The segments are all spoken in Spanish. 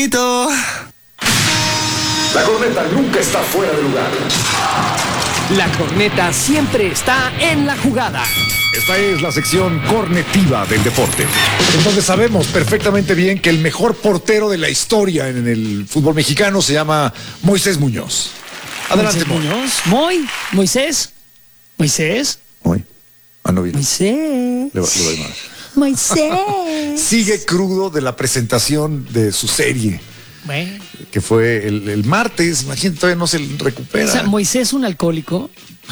La corneta nunca está fuera de lugar. La corneta siempre está en la jugada. Esta es la sección cornetiva del deporte. Entonces sabemos perfectamente bien que el mejor portero de la historia en el fútbol mexicano se llama Moisés Muñoz. Adelante, Moisés Muñoz. Moisés. Moy. Ah, no vino. Moisés. Le doy más. Moisés. Sigue crudo de la presentación de su serie, Bueno. que fue el martes. Imagínate, todavía no se recupera. O sea, Moisés un alcohólico.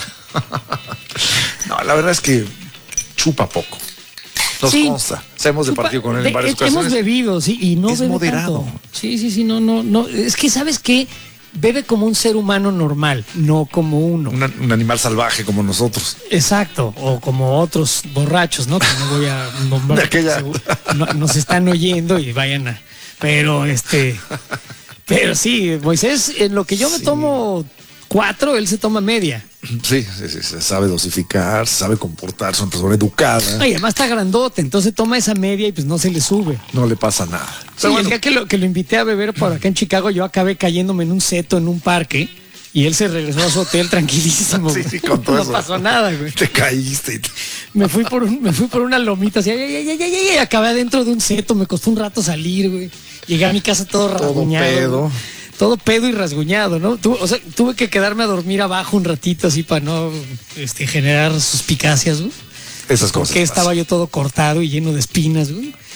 No, la verdad es que chupa poco. Nos consta. Hemos departido con él en varias ocasiones. Hemos bebido, sí, y no es bebe moderado. tanto. Sí, no. Es que, ¿sabes qué? Bebe como un ser humano normal, no como uno. Un animal salvaje como nosotros. Exacto, o como otros borrachos, ¿no? Que no voy a nombrar. Nos están oyendo y vayan a... Pero sí, Moisés, en lo que yo me tomo 4, él se toma media. Sí, sabe dosificar, sabe comportarse, una persona educada. Ay, además está grandote, entonces toma esa media y pues no se le sube. No le pasa nada. Sí, Pero bueno, el día que lo invité a beber por acá en Chicago, yo acabé cayéndome en un seto en un parque y él se regresó a su hotel tranquilísimo. Sí, con todo no eso. pasó nada, güey. Te caíste. Me fui por una lomita así, ay, acabé adentro de un seto, me costó un rato salir, güey. Llegué a mi casa todo rasguñado. Pedo. Todo pedo y rasguñado, ¿no? Tuve que quedarme a dormir abajo un ratito así para no generar suspicacias, güey. Esas cosas. Porque estaba yo todo cortado y lleno de espinas, güey.